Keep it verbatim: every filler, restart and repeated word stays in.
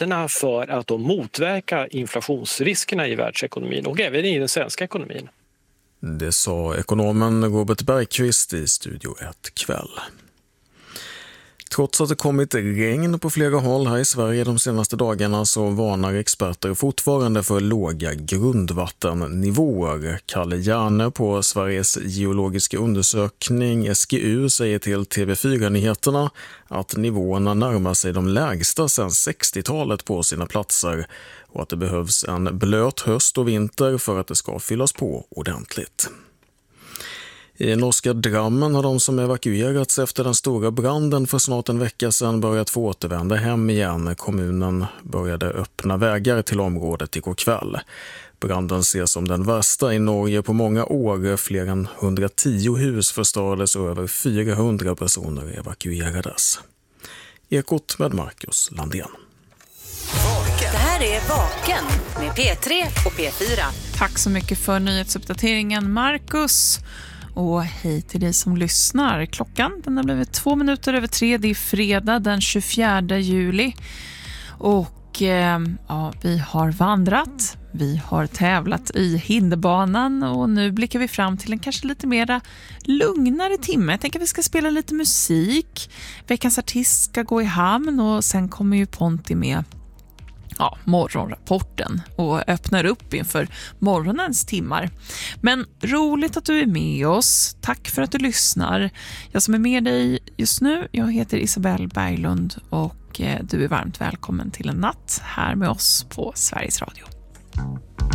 räntorna för att då motverka inflationsriskerna i världsekonomin och även i den svenska ekonomin. Det sa ekonomen Robert Bergqvist i Studio ett kväll. Trots att det kommit regn på flera håll här i Sverige de senaste dagarna så varnar experter fortfarande för låga grundvattennivåer. Kalle Järne på Sveriges geologiska undersökning S G U säger till T V fyra-nyheterna att nivåerna närmar sig de lägsta sedan sextiotalet på sina platser och att det behövs en blöt höst och vinter för att det ska fyllas på ordentligt. I norska Drammen har de som evakuerats efter den stora branden för snart en vecka sedan börjat få återvända hem igen. Kommunen började öppna vägar till området igår kväll. Branden ses som den värsta i Norge på många år. Fler än hundratio hus förstördes och över fyrahundra personer evakuerades. Ekot med Marcus Landén. Det här är Vaken med P tre och P fyra. Tack så mycket för nyhetsuppdateringen, Marcus. Och hej till dig som lyssnar. Klockan den har blivit två minuter över tre. Det är fredag den tjugofjärde juli. Och eh, ja, vi har vandrat. Vi har tävlat i hinderbanan. Och nu blickar vi fram till en kanske lite mera lugnare timme. Jag tänker att vi ska spela lite musik. Veckans artist ska gå i hamn. Och sen kommer ju Ponti med ja, morgonrapporten och öppnar upp inför morgonens timmar. Men roligt att du är med oss. Tack för att du lyssnar. Jag som är med dig just nu, jag heter Isabelle Berglund och du är varmt välkommen till en natt här med oss på Sveriges Radio.